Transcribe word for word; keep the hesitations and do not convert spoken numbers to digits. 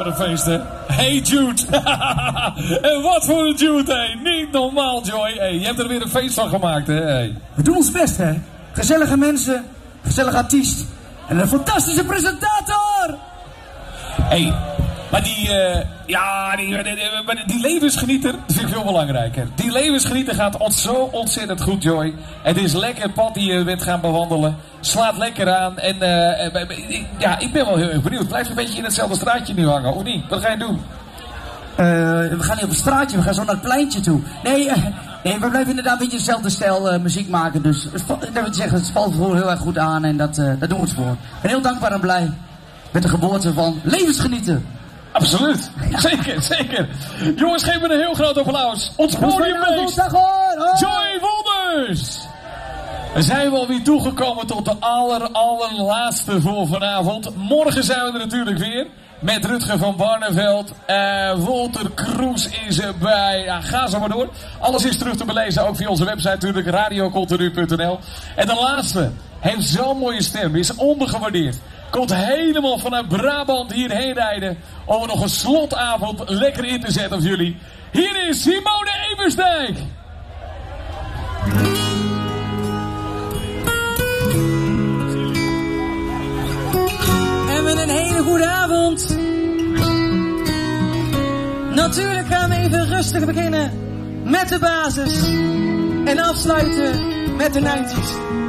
Wat een feest, hè? Hey Jude. En wat voor een Jude, hé. Niet normaal, Joy. Hey, je hebt er weer een feest van gemaakt, hè? Hey. We doen ons best, hè? Gezellige mensen, gezellige artiest en een fantastische presentator. Hey, maar die, uh, ja, die, die, die, die levensgenieter, dat vind ik veel belangrijker. Die levensgenieter gaat ont zo ontzettend goed, Joy. Het is lekker pad die je bent gaan bewandelen. Slaat lekker aan. En uh, ik, ja, ik ben wel heel erg benieuwd. Blijf een beetje in hetzelfde straatje nu hangen, of niet? Wat ga je doen? Uh, we gaan niet op het straatje, we gaan zo naar het pleintje toe. Nee, uh, nee we blijven inderdaad een beetje dezelfde stijl uh, muziek maken. Dus dat wil ik zeggen, het valt gewoon heel erg goed aan en dat, uh, daar doen we het voor. Ik ben heel dankbaar en blij met de geboorte van levensgenieten. Absoluut. Ja. Zeker, zeker. Jongens, geef me een heel groot applaus. Ons podiumbeest, Joy Wonders. We zijn wel weer toegekomen tot de aller, allerlaatste voor vanavond. Morgen zijn we er natuurlijk weer. Met Rutger van Barneveld. Uh, Walter Kroes is erbij. Ja, ga zo maar door. Alles is terug te belezen. Ook via onze website natuurlijk. radiocultuur punt n l. En de laatste. Heeft zo'n mooie stem. Is ondergewaardeerd. Komt helemaal vanuit Brabant hierheen rijden. Om er nog een slotavond lekker in te zetten voor jullie. Hier is Simone Eversdijk. En met een hele goede avond. Natuurlijk gaan we even rustig beginnen met de basis. En afsluiten met de negentig's.